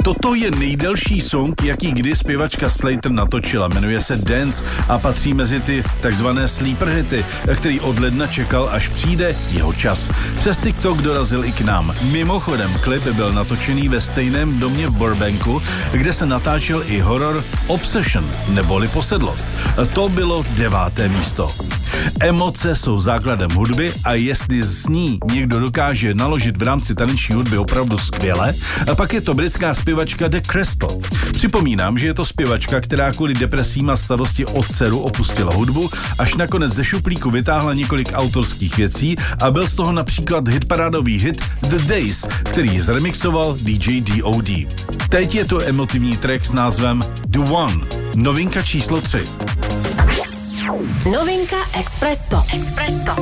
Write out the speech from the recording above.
Toto je nejdelší song, jaký kdy zpěvačka Slater natočila. Jmenuje se Dance a patří mezi ty takzvané sleeper hity, který od ledna čekal, až přijde jeho čas. Přes TikTok dorazil i k nám. Mimochodem, klip byl natočený ve stejném domě v Burbanku, kde se natáčel i horor Obsession, neboli Posedlost. To bylo 9. místo. Emoce jsou základem hudby a jestli s ní někdo dokáže naložit v rámci taneční hudby opravdu skvěle, a pak je to britská zpěvačka The Crystal. Připomínám, že je to zpěvačka, která kvůli depresím a starosti o dceru opustila hudbu, až nakonec ze šuplíku vytáhla několik autorských věcí a byl z toho například hitparádový hit The Days, který zremixoval DJ D.O.D. Teď je to emotivní track s názvem The One, novinka číslo 3. Novinka Expresso.